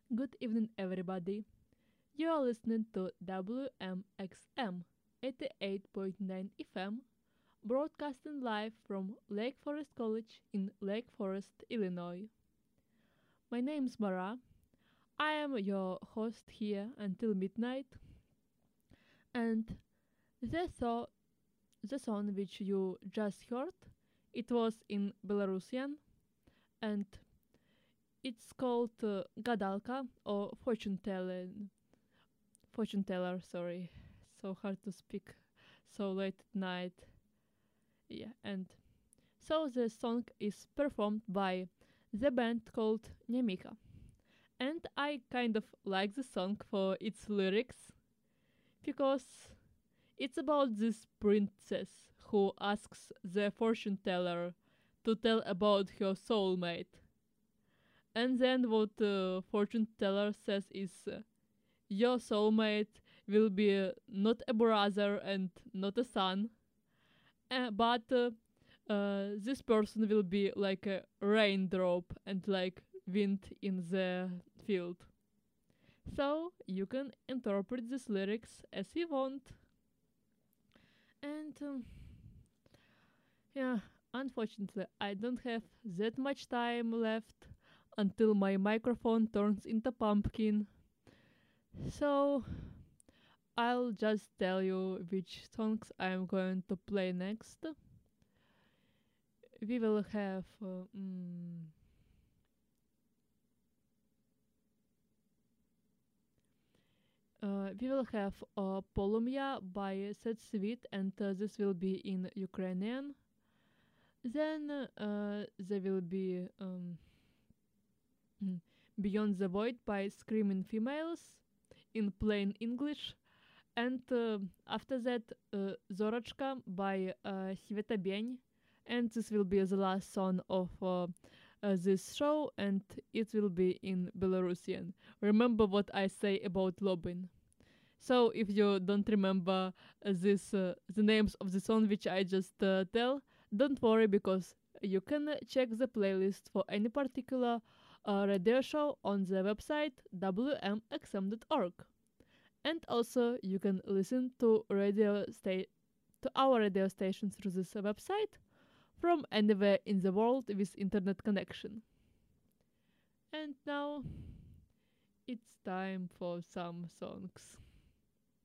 Good evening, everybody. You are listening to WMXM 88.9 FM, broadcasting live from Lake Forest College in Lake Forest, Illinois. My name is Mara. I am your host here until midnight, and the, so- the song which you just heard, it was in Belarusian, and it's called Gadalka or fortune teller, sorry. So hard to speak so late at night. Yeah, and so the song is performed by the band called Nemika. And I kind of like the song for its lyrics because it's about this princess who asks the fortune teller to tell about her soulmate. And then what the fortune teller says is your soulmate will be not a brother and not a son, but this person will be like a raindrop and like wind in the field. So you can interpret these lyrics as you want. And yeah, unfortunately, I don't have that much time left until my microphone turns into pumpkin. So I'll just tell you which songs I'm going to play next. We will have Polumya by Set Sweet, and this will be in Ukrainian. Then there will be mm, Beyond the Void by Screaming Females in plain English. And after that, Zorочка by Sveta Beny. And this will be the last song of this show, and it will be in Belarusian. Remember what I say about Lobin. So if you don't remember the names of the song which I just tell, don't worry because you can check the playlist for any particular radio show on the website wmxm.org. And also you can listen to our radio station through this website from anywhere in the world with internet connection. And now it's time for some songs.